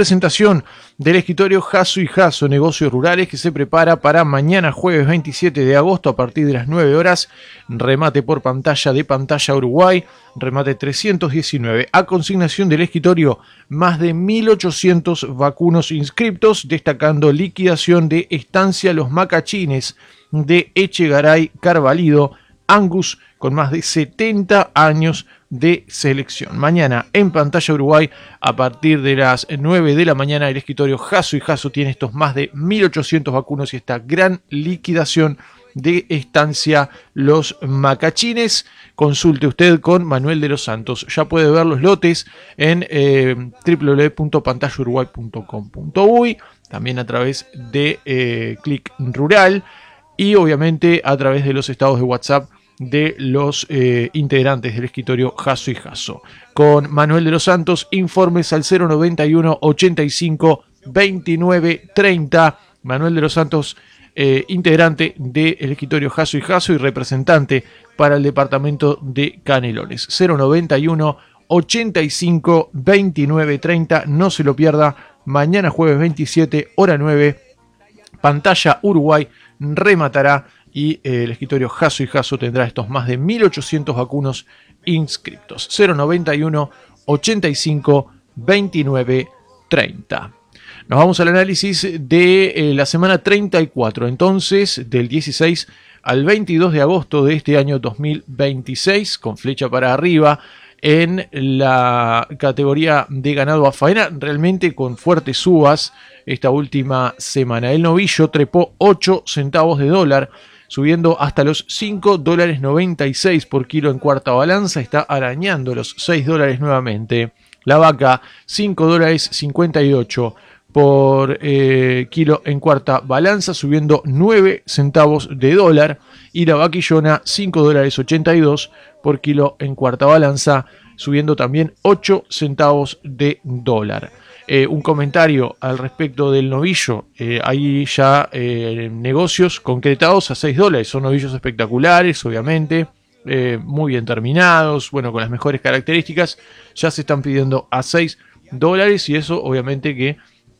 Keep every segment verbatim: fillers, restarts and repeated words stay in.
presentación del escritorio Jasso y Jasso Negocios Rurales, que se prepara para mañana jueves veintisiete de agosto a partir de las nueve horas. Remate por pantalla de Pantalla Uruguay, remate trescientos diecinueve. A consignación del escritorio, más de mil ochocientos vacunos inscriptos, destacando liquidación de Estancia Los Macachines de Echegaray Carvalido, Angus, con más de setenta años de selección. Mañana en Pantalla Uruguay, a partir de las nueve de la mañana, el escritorio Jasso y Jasso tiene estos más de mil ochocientos vacunos y esta gran liquidación de Estancia Los Macachines. Consulte usted con Manuel de los Santos. Ya puede ver los lotes en eh, w w w punto pantalla uruguay punto com punto uy, también a través de eh, Click Rural y obviamente a través de los estados de WhatsApp de los eh, integrantes del escritorio Jasso y Jasso. Con Manuel de los Santos, informes al cero noventa y uno ochenta y cinco veintinueve treinta. Manuel de los Santos, eh, integrante del escritorio Jasso y Jasso y representante para el departamento de Canelones. cero noventa y uno ochenta y cinco veintinueve treinta. No se lo pierda. Mañana jueves veintisiete, hora nueve, Pantalla Uruguay rematará y eh, el escritorio Jasso y Jasso tendrá estos más de mil ochocientos vacunos inscriptos. cero noventa y uno ochenta y cinco veintinueve treinta. Nos vamos al análisis de eh, la semana treinta y cuatro, entonces del dieciséis al veintidós de agosto de este año dos mil veintiséis, con flecha para arriba en la categoría de ganado a faena, realmente con fuertes subas esta última semana. El novillo trepó ocho centavos de dólar, subiendo hasta los cinco dólares noventa y seis por kilo en cuarta balanza, está arañando los seis dólares nuevamente. La vaca, cinco dólares cincuenta y ocho por eh, kilo en cuarta balanza, subiendo nueve centavos de dólar. Y la vaquillona, cinco dólares ochenta y dos por kilo en cuarta balanza, subiendo también ocho centavos de dólar. Eh, un comentario al respecto del novillo. Eh, hay ya eh, negocios concretados a seis dólares. Son novillos espectaculares, obviamente, eh, muy bien terminados, bueno, con las mejores características. Ya se están pidiendo a seis dólares y eso obviamente que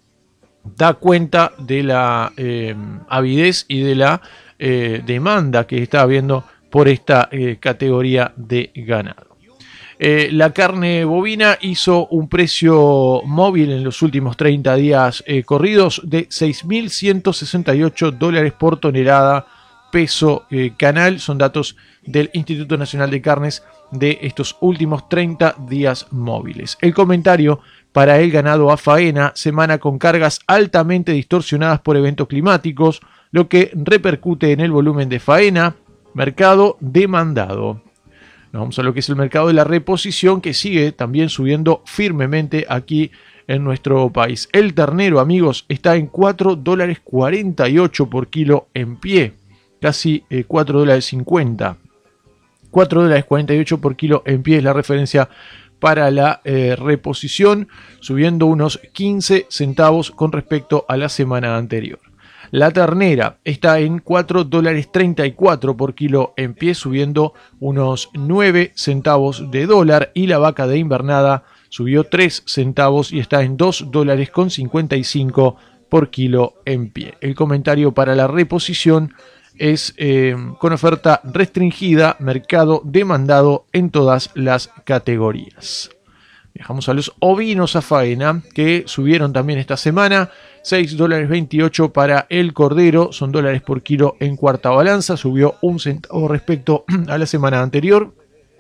da cuenta de la eh, avidez y de la eh, demanda que está habiendo por esta eh, categoría de ganado. Eh, la carne bovina hizo un precio móvil en los últimos treinta días eh, corridos de seis mil ciento sesenta y ocho dólares por tonelada peso eh, canal. Son datos del Instituto Nacional de Carnes de estos últimos treinta días móviles. El comentario para el ganado a faena: semana con cargas altamente distorsionadas por eventos climáticos, lo que repercute en el volumen de faena. Mercado demandado. Nos vamos a lo que es el mercado de la reposición, que sigue también subiendo firmemente aquí en nuestro país. El ternero, amigos, está en cuatro dólares cuarenta y ocho por kilo en pie, casi eh, cuatro dólares cincuenta. cuatro dólares cuarenta y ocho por kilo en pie es la referencia para la eh, reposición, subiendo unos quince centavos con respecto a la semana anterior. La ternera está en cuatro dólares treinta y cuatro por kilo en pie, subiendo unos nueve centavos de dólar. Y la vaca de invernada subió tres centavos y está en dos dólares con cincuenta y cinco por kilo en pie. El comentario para la reposición es eh, con oferta restringida, mercado demandado en todas las categorías. Viajamos a los ovinos a faena, que subieron también esta semana. seis dólares veintiocho para el cordero, son dólares por kilo en cuarta balanza, subió un centavo respecto a la semana anterior.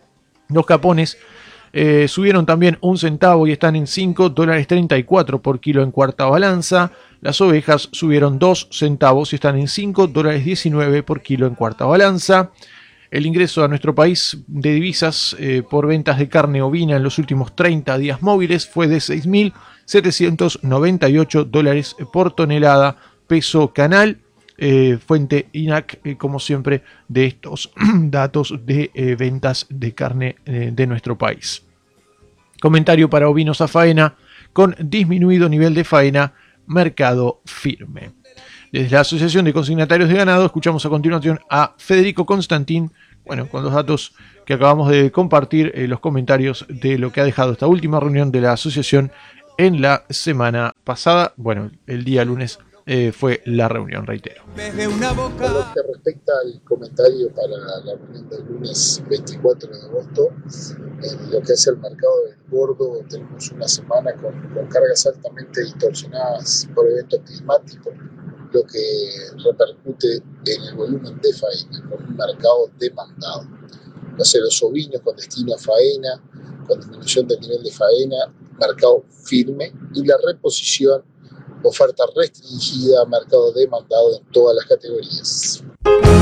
Los capones eh, subieron también un centavo y están en cinco dólares treinta y cuatro por kilo en cuarta balanza. Las ovejas subieron dos centavos y están en cinco dólares diecinueve por kilo en cuarta balanza. El ingreso a nuestro país de divisas eh, por ventas de carne ovina en los últimos treinta días móviles fue de seis mil setecientos noventa y ocho dólares por tonelada peso canal. Eh, fuente I N A C, eh, como siempre, de estos datos de eh, ventas de carne eh, de nuestro país. Comentario para ovinos a faena: con disminuido nivel de faena, mercado firme. Desde la Asociación de Consignatarios de Ganado escuchamos a continuación a Federico Constantín, bueno, con los datos que acabamos de compartir, eh, los comentarios de lo que ha dejado esta última reunión de la asociación en la semana pasada. Bueno, el día lunes eh, fue la reunión, reitero. Con lo que respecta al comentario para la reunión del lunes veinticuatro de agosto, en lo que es el mercado del gordo, tenemos una semana con, con cargas altamente distorsionadas por eventos climáticos, lo que repercute en el volumen de faena, con un mercado demandado. Entonces, los ovinos con destino a faena, con disminución del nivel de faena, mercado firme, y la reposición, oferta restringida, mercado demandado en todas las categorías.